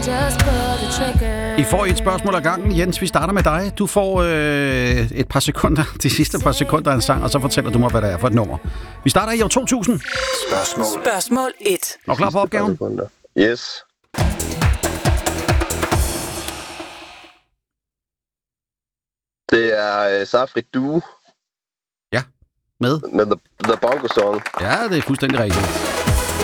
I får et spørgsmål ad gangen. Jens, vi starter med dig. Du får et par sekunder, de sidste par sekunder af en sang, og så fortæller du mig, hvad det er for et nummer. Vi starter i år 2000. Spørgsmål 1. Er du klar på opgaven? Yes. Det er Safri Duo. Ja, med? Med The Bongo Song. Ja, det er fuldstændig rigtigt.